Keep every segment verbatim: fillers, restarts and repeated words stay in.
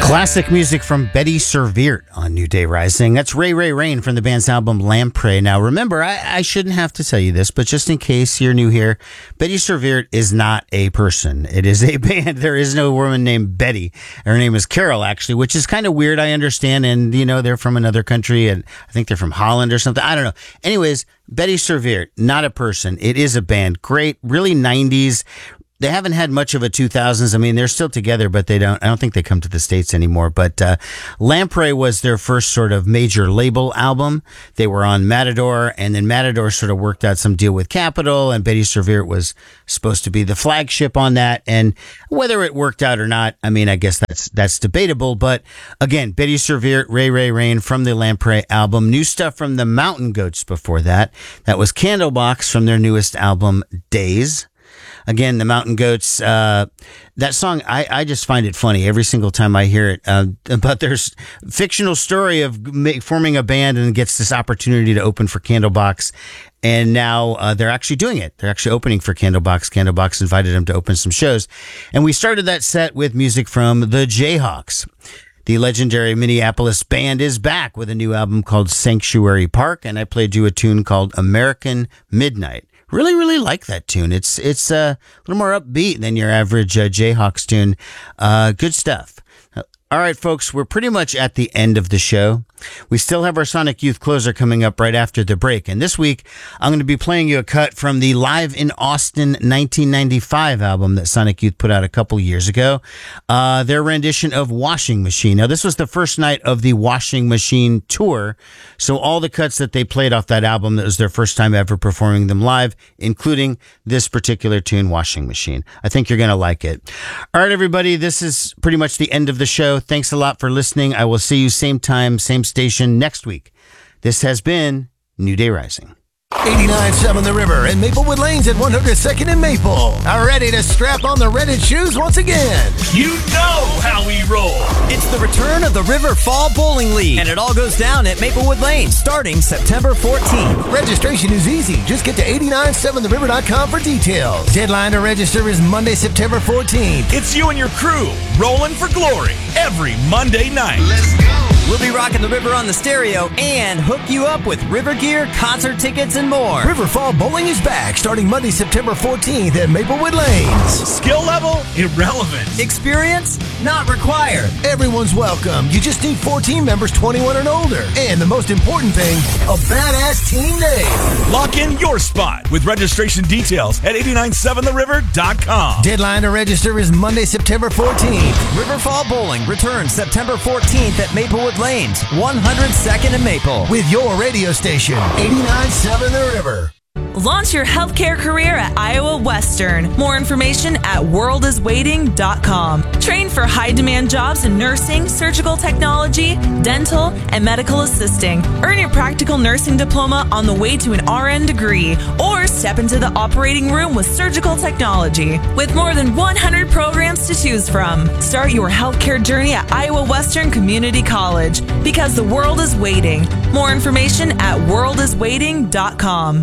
Classic music from Betty Serveert on New Day Rising. That's Ray Ray Rain from the band's album Lamprey. Now, remember, I, I shouldn't have to tell you this, but just in case you're new here, Betty Serveert is not a person. It is a band. There is no woman named Betty. Her name is Carol, actually, which is kind of weird, I understand. And, you know, they're from another country, and I think they're from Holland or something. I don't know. Anyways, Betty Serveert, not a person. It is a band. Great, really nineties. They haven't had much of a two thousands. I mean, they're still together, but they don't, I don't think they come to the States anymore. But uh, Lamprey was their first sort of major label album. They were on Matador, and then Matador sort of worked out some deal with Capitol, and Betty Serveert was supposed to be the flagship on that. And whether it worked out or not, I mean, I guess that's that's debatable. But again, Betty Serveert, Ray Ray Rain from the Lamprey album. New stuff from the Mountain Goats before that. That was Candlebox from their newest album, Days. Again, the Mountain Goats, uh, that song, I, I just find it funny every single time I hear it. Uh, but there's fictional story of ma- forming a band and gets this opportunity to open for Candlebox. And now uh, they're actually doing it. They're actually opening for Candlebox. Candlebox invited them to open some shows. And we started that set with music from the Jayhawks. The legendary Minneapolis band is back with a new album called Sanctuary Park. And I played you a tune called American Midnight. Really, really like that tune. It's it's uh, a little more upbeat than your average uh, Jayhawks tune. Uh, good stuff. All right, folks, we're pretty much at the end of the show. We still have our Sonic Youth closer coming up right after the break. And this week, I'm going to be playing you a cut from the Live in Austin nineteen ninety-five album that Sonic Youth put out a couple years ago. Uh, their rendition of Washing Machine. Now, this was the first night of the Washing Machine tour. So all the cuts that they played off that album, that was their first time ever performing them live, including this particular tune, Washing Machine. I think you're going to like it. All right, everybody, this is pretty much the end of the show. Thanks a lot for listening. I will see you same time, same station next week. This has been New Day Rising. eighty-nine point seven The River and Maplewood Lanes at one hundred second and Maple are ready to strap on the Reddit shoes once again. You know how we roll. It's the return of the River Fall Bowling League, and it all goes down at Maplewood Lanes starting September fourteenth. Registration is easy. Just get to eighty-nine seven the river dot com for details. Deadline to register is Monday, September fourteenth. It's you and your crew rolling for glory every Monday night. Let's go. We'll be rocking the river on the stereo and hook you up with river gear, concert tickets, and more. River Fall Bowling is back starting Monday, September fourteenth at Maplewood Lanes. Skill level? Irrelevant. Experience? Not required. Everyone's welcome. You just need fourteen members twenty-one and older. And the most important thing, a badass team name. Lock in your spot with registration details at eighty-nine seven the river dot com. Deadline to register is Monday, September fourteenth. River Fall Bowling returns September fourteenth at Maplewood Lanes, one hundred second and Maple. With your radio station, eighty-nine point seven The River. Launch your healthcare career at Iowa Western. More information at world is waiting dot com. Train for high-demand jobs in nursing, surgical technology, dental, and medical assisting. Earn your practical nursing diploma on the way to an R N degree, or step into the operating room with surgical technology. With more than one hundred programs to choose from, start your healthcare journey at Iowa Western Community College, because the world is waiting. More information at world is waiting dot com.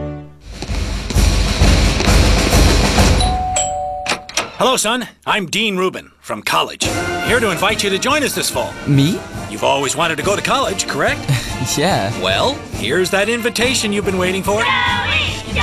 Hello, son. I'm Dean Rubin from college. Here to invite you to join us this fall. Me? You've always wanted to go to college, correct? Yeah. Well, here's that invitation you've been waiting for. Joey!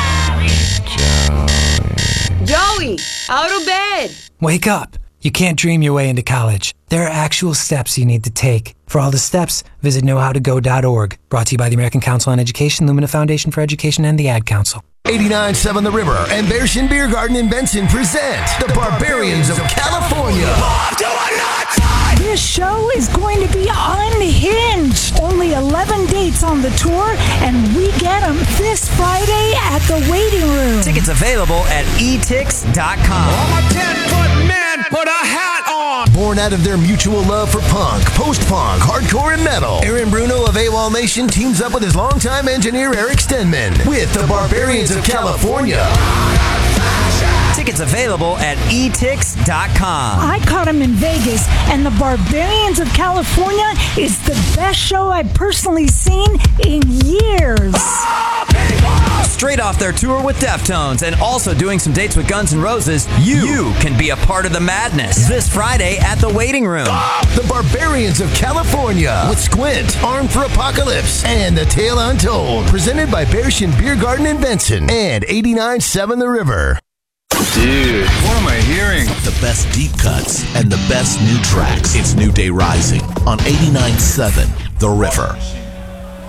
Joey! Joey! Out of bed! Wake up. You can't dream your way into college. There are actual steps you need to take. For all the steps, visit know how to go dot org. Brought to you by the American Council on Education, Lumina Foundation for Education, and the Ad Council. eighty-nine point seven The River and Bearshin Beer Garden in Benson present the Barbarians of California. This show is going to be unhinged. Only eleven dates on the tour, and we get them this Friday at the Waiting Room. Tickets available at e tix dot com. I'm a ten-foot man, put a hat on. Born out of their mutual love for punk, post-punk, hardcore, and metal, Aaron Bruno of AWOL Nation teams up with his longtime engineer Eric Stenman with the Barbarians of California. Tickets available at e tix dot com. I caught him in Vegas, and the Barbarians of California is the best show I've personally seen in years. Straight off their tour with Deftones and also doing some dates with Guns N' Roses, you, you can be a part of the madness this Friday at the Waiting Room. The Barbarians of California with Squint, Armed for Apocalypse, and The Tale Untold. Presented by Bearshin Beer Garden in Benson and eighty-nine point seven The River. Dude, what am I hearing? The best deep cuts and the best new tracks. It's New Day Rising on eighty-nine point seven The River.